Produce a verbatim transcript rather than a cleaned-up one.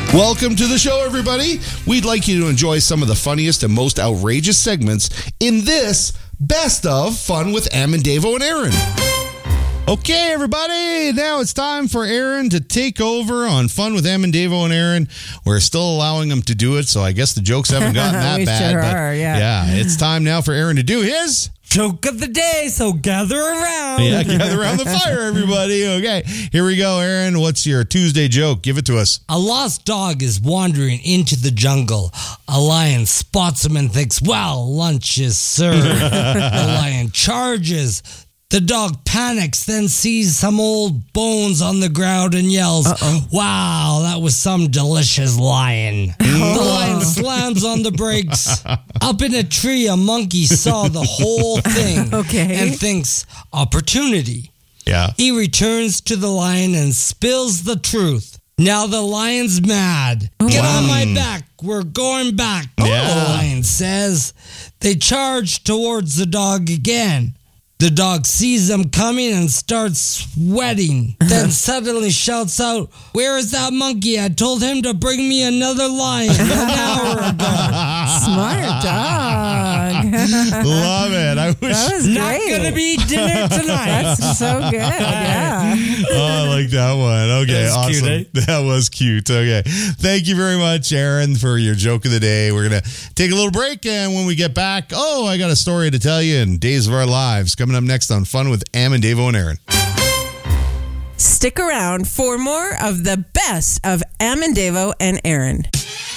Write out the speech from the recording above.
Welcome to the show, everybody. We'd like you to enjoy some of the funniest and most outrageous segments in this Best of Fun with Am and Davo and Aaron. Okay, everybody, now it's time for Aaron to take over on Fun with Am and Davo and Aaron. We're still allowing him to do it, so I guess the jokes haven't gotten that we bad. Sure but are, yeah. yeah, it's time now for Aaron to do his... Joke of the day, so gather around. Yeah, gather around the fire, everybody. Okay, here we go, Aaron. What's your Tuesday joke? Give it to us. A lost dog is wandering into the jungle. A lion spots him and thinks, well, lunch is served. The lion charges. The dog panics, then sees some old bones on the ground and yells, Uh-oh. wow, that was some delicious lion. Oh. The lion slams on the brakes. Up in a tree, a monkey saw the whole thing okay. and thinks, opportunity. Yeah. He returns to the lion and spills the truth. Now the lion's mad. Oh, Get wow. on my back. We're going back. Yeah. The lion says. They charge towards the dog again. The dog sees them coming and starts sweating. Then suddenly shouts out, where is that monkey? I told him to bring me another lion an hour ago. Smart dog. Love it. I wish. That was Not great. going to be dinner tonight. That's so good. Yeah. Oh, I like that one. Okay, That was awesome. cute, eh? That was cute. Okay. Thank you very much, Aaron, for your joke of the day. We're going to take a little break, and when we get back, oh, I got a story to tell you in Days of Our Lives. Coming up next on Fun with Am and Davo and Aaron. Stick around for more of the best of Am and Davo and Aaron.